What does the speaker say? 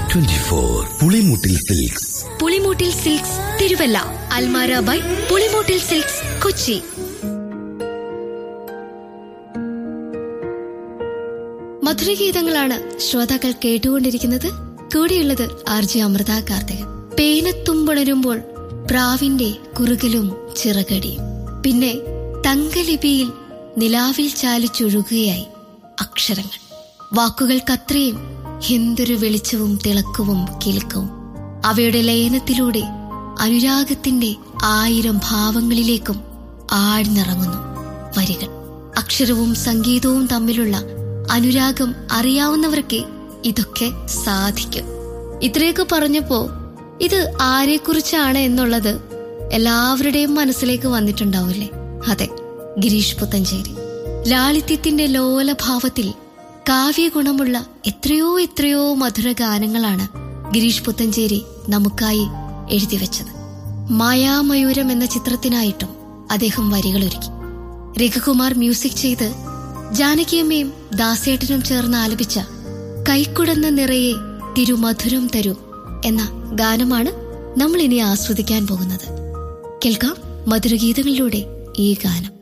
24 Pulimoottil silks. Pulimoottil silks Thiruvalla. Almara by Pulimoottil silks Kochi. മധുരഗീതങ്ങളാണ് ശ്രോതാക്കൾ കേട്ടുകൊണ്ടിരിക്കുന്നത്. കൂടെയുള്ളത് RJ അമൃത കാർത്തികൻ. പേനത്തുമ്പുണരുമ്പോൾ പ്രാവിന്റെ കുറുകലും ചിറകടിയും, പിന്നെ തങ്കലിപിയിൽ നിലാവിൽ ചാലിച്ചൊഴുകുകയായി അക്ഷരങ്ങൾ. വാക്കുകൾക്കത്രയും എന്തൊരു വെളിച്ചവും തിളക്കവും കിലുക്കവും. അവയുടെ ലയനത്തിലൂടെ അനുരാഗത്തിന്റെ 1000 ഭാവങ്ങളിലേക്കും ആഴ്ന്നിറങ്ങുന്നു വരികൾ. അക്ഷരവും സംഗീതവും തമ്മിലുള്ള അനുരാഗം അറിയാവുന്നവർക്ക് ഇതൊക്കെ സാധിക്കും. ഇത്രയൊക്കെ പറഞ്ഞപ്പോ ഇത് ആരെക്കുറിച്ചാണ് എന്നുള്ളത് എല്ലാവരുടെയും മനസ്സിലേക്ക് വന്നിട്ടുണ്ടാവില്ലേ? അതെ, ഗിരീഷ് പുത്തഞ്ചേരി. ലാളിത്യത്തിന്റെ ലോലഭാവത്തിൽ കാവ്യഗുണമുള്ള എത്രയോ മധുരഗാനങ്ങളാണ് ഗിരീഷ് പുത്തഞ്ചേരി നമുക്കായി എഴുതിവെച്ചത്. മായാമയൂരം എന്ന ചിത്രത്തിനായിട്ടും അദ്ദേഹം വരികളൊരുക്കി. രഘുകുമാർ മ്യൂസിക് ചെയ്ത് ജാനകിയമ്മയും ദാസേട്ടനും ചേർന്ന് ആലപിച്ച കൈക്കുടന്ന നിറയെ തിരുമധുരം തരൂ എന്ന ഗാനമാണ് നമ്മൾ ഇനി ആസ്വദിക്കാൻ പോകുന്നത്. കേൾക്കാം മധുരഗീതങ്ങളിലൂടെ ഈ ഗാനം.